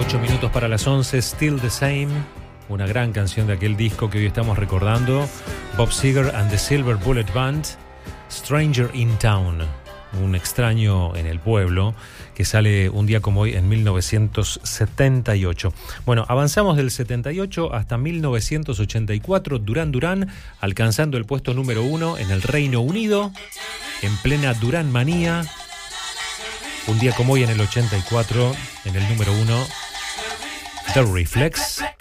8 minutos para las 11, Still the Same, una gran canción de aquel disco que hoy estamos recordando, Bob Seger and the Silver Bullet Band, Stranger in Town, un extraño en el pueblo, que sale un día como hoy en 1978. Bueno, avanzamos del 78 hasta 1984, Duran Duran, alcanzando el puesto número 1 en el Reino Unido, en plena Duran manía. Un día como hoy en el 84, en el número 1, The Reflex,